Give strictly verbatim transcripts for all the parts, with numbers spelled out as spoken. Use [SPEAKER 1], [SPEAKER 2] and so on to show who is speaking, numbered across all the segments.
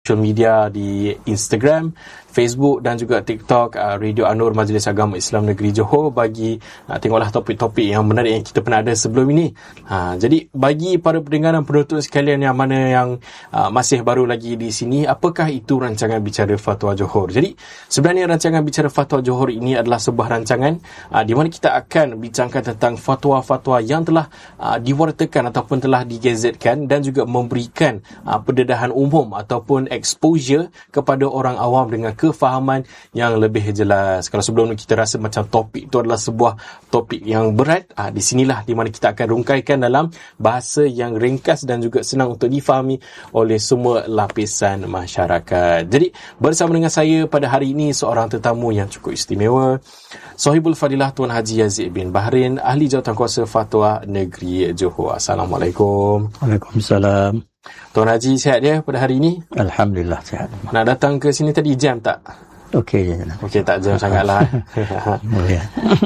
[SPEAKER 1] social media di Instagram, Facebook dan juga TikTok, uh, Radio An-Nur Majlis Agama Islam Negeri Johor, bagi uh, tengoklah topik-topik yang menarik yang kita pernah ada sebelum ini. Ha, jadi bagi para pendengar dan penonton sekalian yang mana yang uh, masih baru lagi di sini, apakah itu rancangan Bicara Fatwa Johor? Jadi sebenarnya rancangan Bicara Fatwa Johor ini adalah sebuah rancangan uh, di mana kita akan bincangkan tentang fatwa-fatwa yang telah uh, diwartakan ataupun telah digazetkan dan juga memberikan uh, pendedahan umum ataupun exposure kepada orang awam dengan kefahaman yang lebih jelas. Kalau sebelum ni kita rasa macam topik itu adalah sebuah topik yang berat, ah, di sinilah di mana kita akan rungkaikan dalam bahasa yang ringkas dan juga senang untuk difahami oleh semua lapisan masyarakat. Jadi bersama dengan saya pada hari ini seorang tetamu yang cukup istimewa, Sahibul Fadilah Tuan Haji Yazid bin Bahrin, Ahli Jawatankuasa Fatwa Negeri Johor. Assalamualaikum.
[SPEAKER 2] Waalaikumsalam.
[SPEAKER 1] Tuan Haji sihat ya pada hari ini?
[SPEAKER 2] Alhamdulillah sihat.
[SPEAKER 1] Nak datang ke sini tadi jam tak?
[SPEAKER 2] Okey je.
[SPEAKER 1] Okey, tak jam sangatlah.
[SPEAKER 2] Boleh.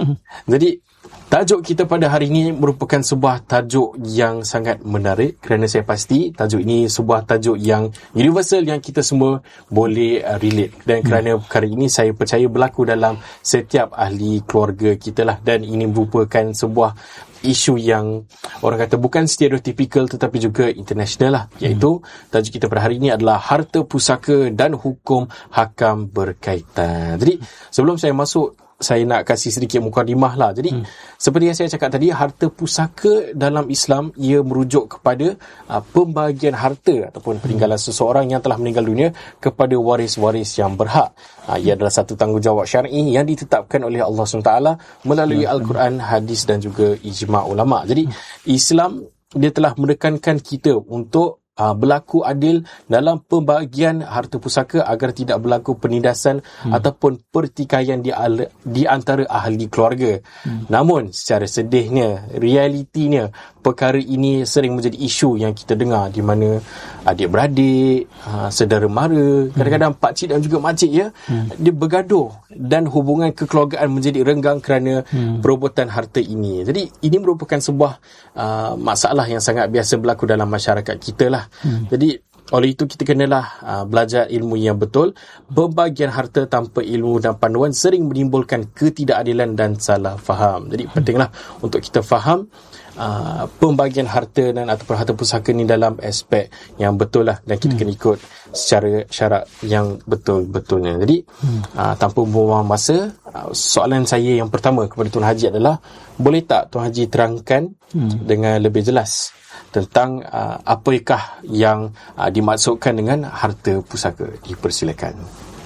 [SPEAKER 1] Jadi tajuk kita pada hari ini merupakan sebuah tajuk yang sangat menarik kerana saya pasti tajuk ini sebuah tajuk yang universal yang kita semua boleh uh, relate, dan kerana perkara ini saya percaya berlaku dalam setiap ahli keluarga kita lah, dan ini merupakan sebuah isu yang orang kata bukan stereotypical tetapi juga international lah, iaitu tajuk kita pada hari ini adalah harta pusaka dan hukum hakam berkaitan. Jadi sebelum saya masuk, saya nak kasih sedikit mukadimah lah. Jadi hmm. seperti yang saya cakap tadi, harta pusaka dalam Islam ia merujuk kepada uh, pembahagian harta ataupun peninggalan hmm. seseorang yang telah meninggal dunia kepada waris-waris yang berhak. Uh, ia adalah satu tanggungjawab syar'i yang ditetapkan oleh Allah subhanahu wa taala melalui hmm. Al-Quran, hadis dan juga ijma' ulama'. Jadi Islam dia telah menekankan kita untuk Uh, berlaku adil dalam pembahagian harta pusaka agar tidak berlaku penindasan hmm. ataupun pertikaian di, al- di antara ahli keluarga. Hmm. Namun secara sedihnya, realitinya, perkara ini sering menjadi isu yang kita dengar di mana adik-beradik, uh, saudara mara, kadang-kadang pakcik dan juga makcik ya, hmm. dia bergaduh dan hubungan kekeluargaan menjadi renggang kerana hmm. perobotan harta ini. Jadi ini merupakan sebuah uh, masalah yang sangat biasa berlaku dalam masyarakat kita lah. Hmm. Jadi oleh itu kita kenalah uh, belajar ilmu yang betul. Pembagian harta tanpa ilmu dan panduan sering menimbulkan ketidakadilan dan salah faham. Jadi pentinglah untuk kita faham uh, pembagian harta dan ataupun harta pusaka ni dalam aspek yang betul lah, dan kita hmm. kena ikut secara syarat yang betul-betulnya. Jadi hmm. uh, tanpa membuang masa, uh, soalan saya yang pertama kepada Tuan Haji adalah, boleh tak Tuan Haji terangkan hmm. dengan lebih jelas tentang uh, apakah yang uh, dimaksudkan dengan harta pusaka? Dipersilakan.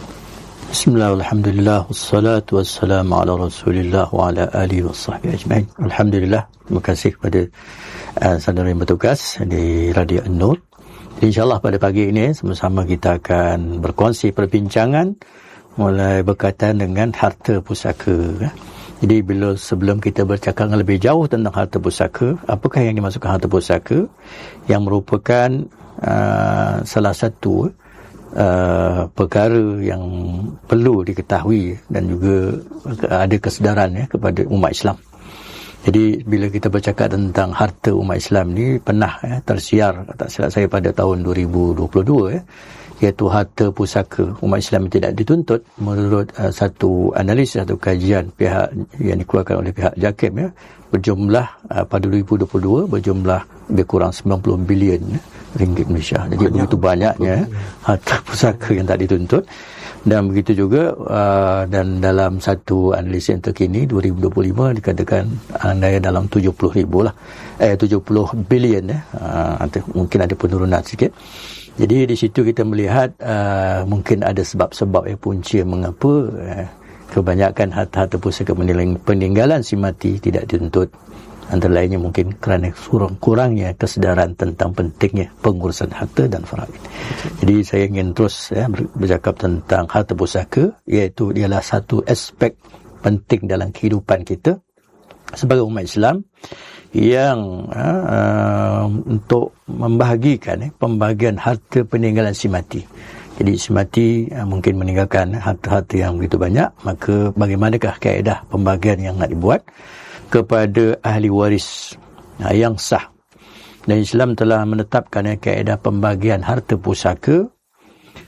[SPEAKER 2] Bismillah, alhamdulillah, wassalatu wassalamu ala rasulillah wa ala alihi wa sahbihi ajma'in. Alhamdulillah, terima kasih kepada uh, saudara yang bertugas di Radio An-Nur. InsyaAllah pada pagi ini sama-sama kita akan berkongsi perbincangan mulai berkaitan dengan harta pusaka. Jadi bila sebelum kita bercakap lebih jauh tentang harta pusaka, apakah yang dimaksudkan harta pusaka, yang merupakan uh, salah satu uh, perkara yang perlu diketahui dan juga ada kesedaran ya kepada umat Islam. Jadi bila kita bercakap tentang harta umat Islam ni pernah ya, tersiar tak silap saya pada tahun dua ribu dua puluh dua ya, iaitu harta pusaka umat Islam tidak dituntut menurut uh, satu analisis atau kajian pihak yang dikeluarkan oleh pihak JAKIM ya, berjumlah uh, pada dua ribu dua puluh dua berjumlah lebih kurang sembilan puluh bilion ya, ringgit Malaysia. Jadi banyak, begitu banyaknya harta pusaka yang tak dituntut. Dan begitu juga uh, dan dalam satu analisis yang terkini dua ribu dua puluh lima dikatakan andai dalam tujuh puluh ribu lah eh tujuh puluh bilion ya, uh, mungkin ada penurunan sikit. Jadi di situ kita melihat uh, mungkin ada sebab-sebab yang punca mengapa uh, kebanyakan harta-harta pusaka peninggalan si mati tidak dituntut. Antara lainnya mungkin kerana kurang kurangnya kesedaran tentang pentingnya pengurusan harta dan faraid. Jadi saya ingin terus ya, bercakap tentang harta pusaka, iaitu ialah satu aspek penting dalam kehidupan kita sebagai umat Islam yang uh, untuk membahagikan eh, pembahagian harta peninggalan si mati. Jadi si mati uh, mungkin meninggalkan harta-harta yang begitu banyak, maka bagaimanakah kaedah pembahagian yang nak dibuat kepada ahli waris uh, yang sah. Dan Islam telah menetapkan eh, kaedah pembahagian harta pusaka